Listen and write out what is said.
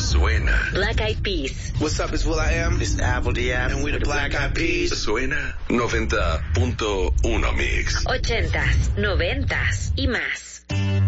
suena. Black Eyed Peas. What's up, it's will.i.am. It's Apple D.F. And we the Black Eyed Peas. Suena 90.1 Mix. 80s, 90s y más.